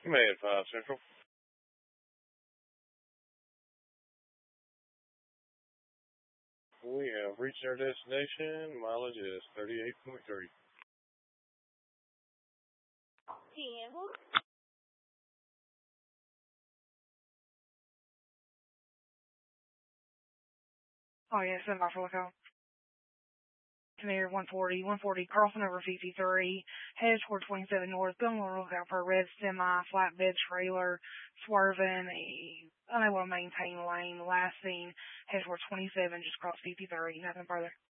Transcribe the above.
Command 5 Central. We have reached our destination. Mileage is 38.3. Oh, yeah, send off Loco. Canadian 140, crossing over 53, headed toward 27 north, going on the lookout for a red semi, flatbed trailer, swerving, unable to maintain lane. Last seen, headed toward 27, just crossed 53, nothing further.